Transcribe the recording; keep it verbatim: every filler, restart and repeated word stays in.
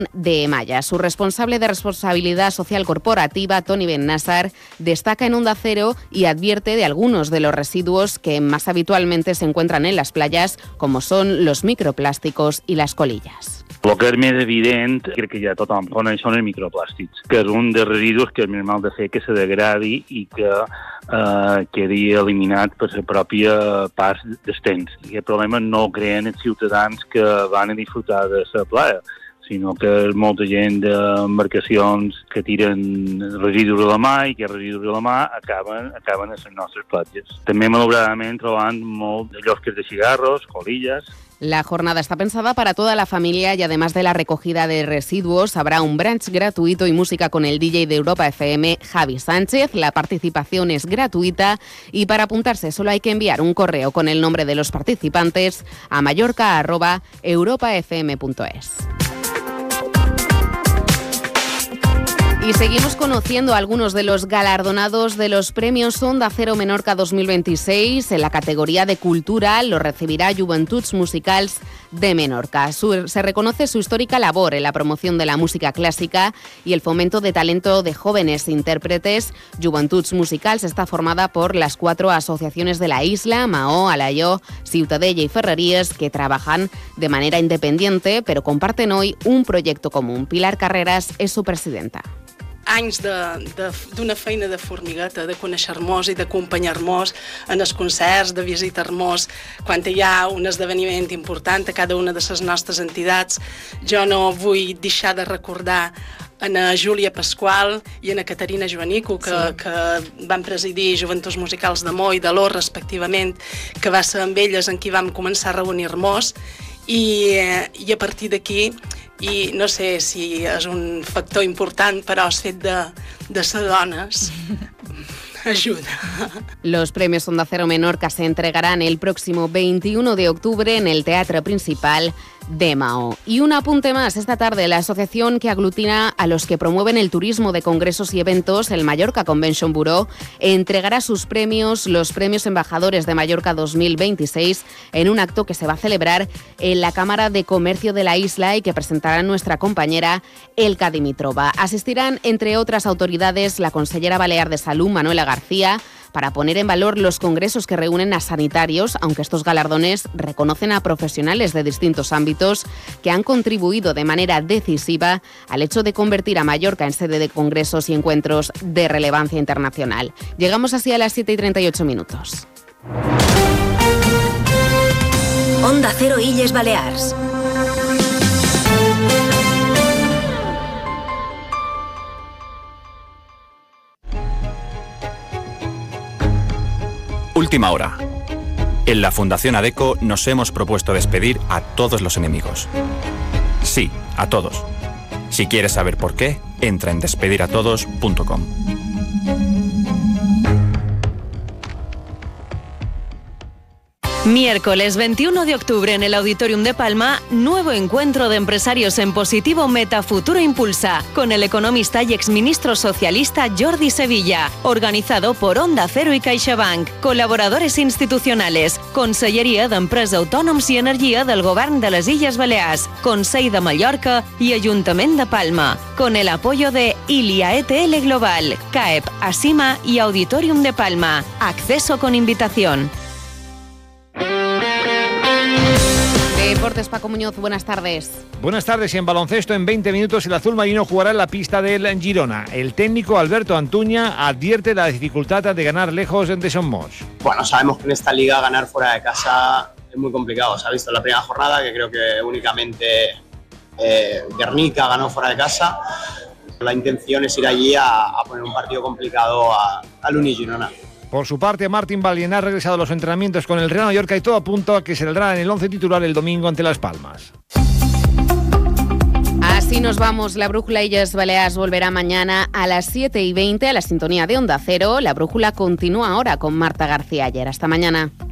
de Maya. Su responsable de responsabilidad social corporativa, Toni Bennassar, destaca en Onda Cero y advierte de algunos de los residuos que más habitualmente se encuentran en las playas, como son los microplásticos y las colillas. El que és més evident, crec que ja tothom coneix, són els microplàstics, que és un dels residus que és més mal de fer que se degradi i que eh, quedi eliminat per la pròpia pas del temps. I el problema no el creen els ciutadans que van a disfrutar de la playa, sinó que molta gent d'embarcacions que tiren residus a la mà i que residus a la mà acaben, acaben a les nostres platges. També, malauradament, trobant molt de llosques de cigarros, colillas. La jornada está pensada para toda la familia y además de la recogida de residuos habrá un brunch gratuito y música con el D J de Europa F M, Javi Sánchez. La participación es gratuita y para apuntarse solo hay que enviar un correo con el nombre de los participantes a mallorca arroba europafm punto es. Y seguimos conociendo a algunos de los galardonados de los premios Onda Cero Menorca dos mil veintiséis. En la categoría de cultura lo recibirá Juventuds Musicals de Menorca. Su, se reconoce su histórica labor en la promoción de la música clásica y el fomento de talento de jóvenes intérpretes. Juventuds Musicals está formada por las cuatro asociaciones de la isla, Maó, Alaior, Ciutadella y Ferreries, que trabajan de manera independiente, pero comparten hoy un proyecto común. Pilar Carreras es su presidenta. Anys d'una feina de formigueta, de conèixer-nos i d'acompanyar-nos en els concerts, de visitar-nos quan hi ha un esdeveniment important a cada una de les nostres entitats. Jo no vull deixar de recordar en a Júlia Pasqual i en a Caterina Joanico, que, sí. que van presidir Joventuts Musicals de Mo i de l'Or, respectivament, que va ser amb elles en qui vam començar a reunir-nos, i, i a partir d'aquí, i no sé si és un factor important, però el fet de, de ser dones ayuda. Los premios Onda Cero Menorca se entregarán el próximo veintiuno de octubre en el Teatro Principal de Maó. Y un apunte más, esta tarde la asociación que aglutina a los que promueven el turismo de congresos y eventos, el Mallorca Convention Bureau, entregará sus premios, los premios embajadores de Mallorca dos mil veintiséis, en un acto que se va a celebrar en la Cámara de Comercio de la isla y que presentará nuestra compañera Elka Dimitrova. Asistirán, entre otras autoridades, la consellera balear de Salud, Manuela García, para poner en valor los congresos que reúnen a sanitarios, aunque estos galardones reconocen a profesionales de distintos ámbitos que han contribuido de manera decisiva al hecho de convertir a Mallorca en sede de congresos y encuentros de relevancia internacional. Llegamos así a las siete y treinta y ocho minutos. Onda Cero Illes Balears. Última hora. En la Fundación ADECO nos hemos propuesto despedir a todos los enemigos. Sí, a todos. Si quieres saber por qué, entra en despedir a todos punto com. Miércoles veintiuno de octubre en el Auditorium de Palma, nuevo encuentro de empresarios en positivo Metafuturo Impulsa, con el economista y exministro socialista Jordi Sevilla, organizado por Onda Cero y CaixaBank, colaboradores institucionales, Conselleria d'Empresa Autònoms i Energia del Govern de les Illes Balears, Consell de Mallorca y Ayuntament de Palma, con el apoyo de Ilia E T L Global, CAEP, Asima y Auditorium de Palma. Acceso con invitación. Deportes, Paco Muñoz, buenas tardes. Buenas tardes. En baloncesto, en veinte minutos el azul marino jugará en la pista del Girona. El técnico Alberto Antuña advierte la dificultad de ganar lejos de Son Moix. Bueno, sabemos que en esta liga ganar fuera de casa es muy complicado. Se ha visto en la primera jornada que creo que únicamente eh, Guernica ganó fuera de casa. La intención es ir allí a, a poner un partido complicado a, al Uni Girona. Por su parte, Martín Balien ha regresado a los entrenamientos con el Real Mallorca y todo apunta a que saldrá en el once titular el domingo ante Las Palmas. Así nos vamos. La Brújula Illes Balears volverá mañana a las siete y veinte a la sintonía de Onda Cero. La Brújula continúa ahora con Marta García Ayer. Hasta mañana.